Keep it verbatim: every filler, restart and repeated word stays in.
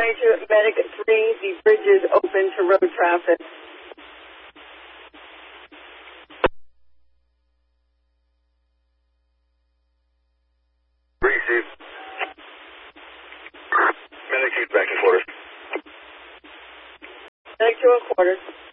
to Medic three, the bridge is open to road traffic. Receive. Medic eight back to quarters. Medic two and quarters.